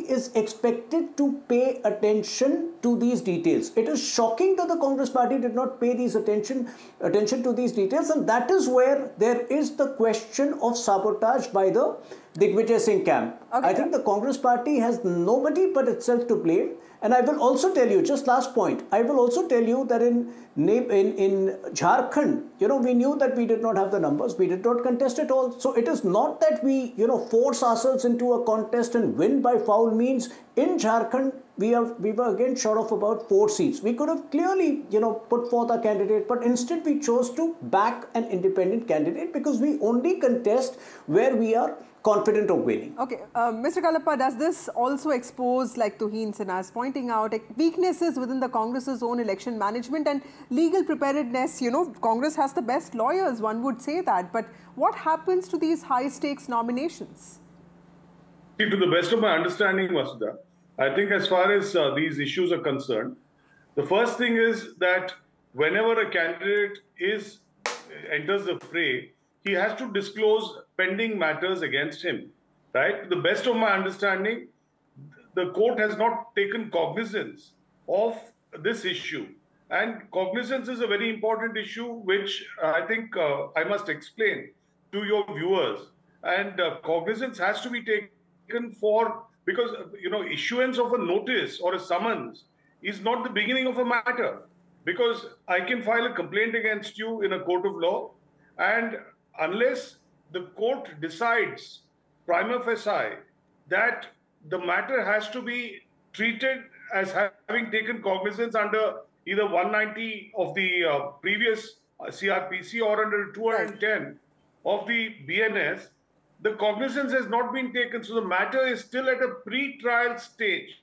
is expected to pay attention to these details. It is shocking that the Congress party did not pay these attention to these details, and that is where there is the question of sabotage by the Digvijay Singh camp. Okay. I think the Congress party has nobody but itself to blame. And I will also tell you, just last point, I will also tell you that in Jharkhand, we knew that we did not have the numbers. We did not contest at all. So it is not that we, force ourselves into a contest and win by foul means. In Jharkhand, we were again short of about 4 seats. We could have clearly, put forth a candidate, but instead we chose to back an independent candidate because we only contest where we are confident of winning. Okay, Mr. Kallappa, does this also expose, like Tuhin Sinha is pointing out, weaknesses within the Congress's own election management and legal preparedness? Congress has the best lawyers, one would say that. But what happens to these high-stakes nominations? See, to the best of my understanding, Vasudha, I think as far as these issues are concerned, the first thing is that whenever a candidate enters the fray, he has to disclose pending matters against him, right? To the best of my understanding, the court has not taken cognizance of this issue. And cognizance is a very important issue, which I think I must explain to your viewers. And cognizance has to be taken because, issuance of a notice or a summons is not the beginning of a matter. Because I can file a complaint against you in a court of law, and unless the court decides prima facie that the matter has to be treated as having taken cognizance under either 190 of the previous CRPC or under 210 of the BNS, the cognizance has not been taken. So the matter is still at a pre-trial stage.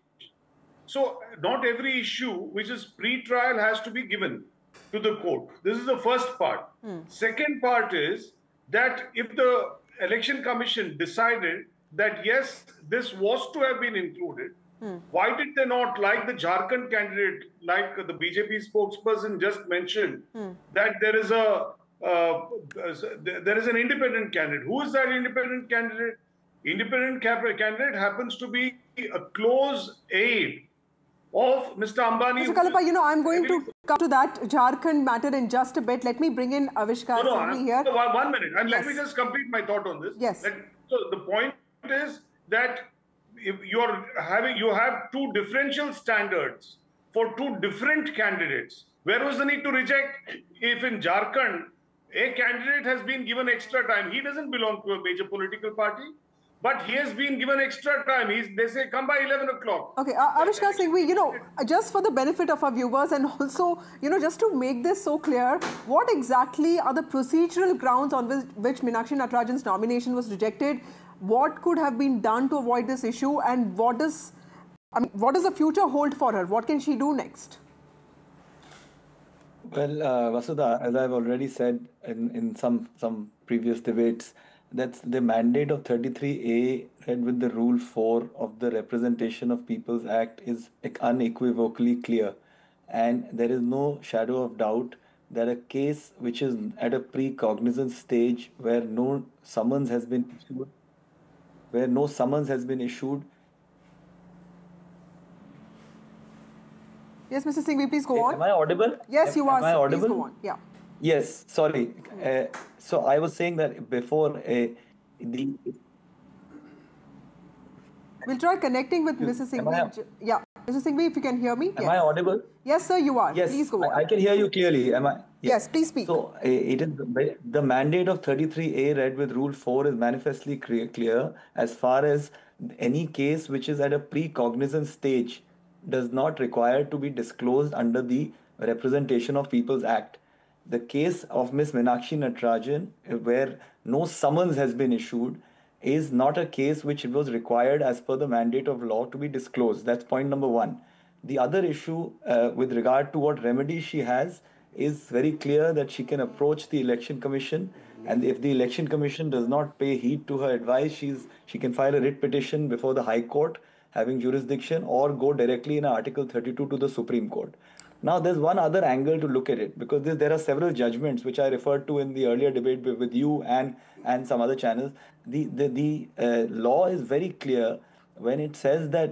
So not every issue which is pre-trial has to be given to the court. This is the first part. Second part is that if the Election Commission decided that yes, this was to have been included, why did they not, like the Jharkhand candidate, like the BJP spokesperson just mentioned, that there is an independent candidate? Who is that independent candidate? Independent candidate happens to be a close aide of Mr. Ambani. Mr. Kallappa, I'm going to come to that Jharkhand matter in just a bit. Let me bring in Avishkar Singhvi here. No, 1 minute. And let me just complete my thought on this. Yes. So the point is that if you have two differential standards for two different candidates. Where was the need to reject? If in Jharkhand, a candidate has been given extra time, he doesn't belong to a major political party, but he has been given extra time. They say, come by 11 o'clock. Okay, Avishkar Singhvi, just for the benefit of our viewers and also, just to make this so clear, what exactly are the procedural grounds on which Meenakshi Natarajan's nomination was rejected? What could have been done to avoid this issue? And what does the future hold for her? What can she do next? Well, Vasudha, as I've already said in some previous debates, that's the mandate of 33A read with the Rule 4 of the Representation of People's Act is unequivocally clear. And there is no shadow of doubt that a case which is at a pre-cognizance stage where no summons has been issued, Yes, Mr. Singhvi, please go on. Am I audible? Yes, you are. Am I audible? Please go on. Yeah. Yes, sorry. So I was saying that before We'll try connecting with Mrs. Singhvi. Yeah, Mrs. Singhvi, if you can hear me. Am I audible? Yes, sir, you are. Yes, please go on. I can hear you clearly. Am I? Yes, please speak. So it is the mandate of 33A read with Rule 4 is manifestly clear as far as any case which is at a pre-cognizance stage does not require to be disclosed under the Representation of People's Act. The case of Ms. Meenakshi Natarajan, where no summons has been issued, is not a case which was required as per the mandate of law to be disclosed. That's point number one. The other issue with regard to what remedy she has is very clear that she can approach the Election Commission, and if the Election Commission does not pay heed to her advice, she can file a writ petition before the High Court having jurisdiction or go directly in Article 32 to the Supreme Court. Now, there's one other angle to look at it, because there are several judgments which I referred to in the earlier debate with you and some other channels. The law is very clear when it says that